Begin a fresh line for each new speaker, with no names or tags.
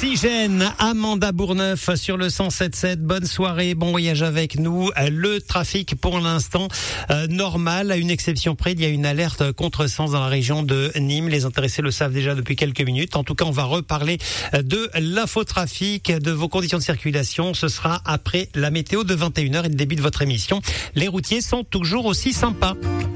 Oxygène, Amanda Bourneuf sur le 107.7. Bonne soirée, bon voyage avec nous. Le trafic pour l'instant normal, à une exception près, il y a une alerte contresens dans la région de Nîmes. Les intéressés le savent déjà depuis quelques minutes. En tout cas, on va reparler de l'infotrafic, de vos conditions de circulation. Ce sera après la météo de 21h et le début de votre émission. Les routiers sont toujours aussi sympas.